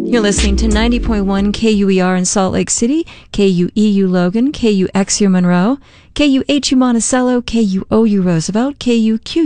You're listening to 90.1 KUER in Salt Lake City, KUEU Logan, KUXU Monroe, KUHU Monticello, KUOU Roosevelt, KUQU